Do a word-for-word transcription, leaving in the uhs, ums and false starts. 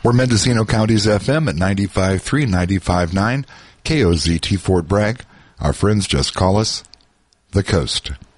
We're Mendocino County's F M at ninety-five point three, ninety-five point nine, K O Z T Fort Bragg. Our friends just call us The Coast.